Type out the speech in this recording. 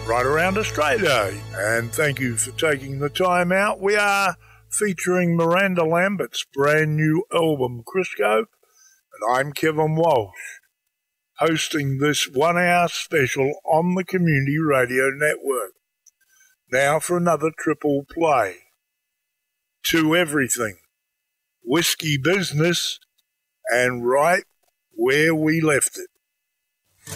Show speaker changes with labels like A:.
A: right around Australia. And thank you for taking the time out. We are featuring Miranda Lambert's brand new album, Crisco, and I'm Kevin Walsh, hosting this 1 hour special on the Community Radio Network. Now for another triple play. To Everything, Whiskey Business, and Right Where We Left It.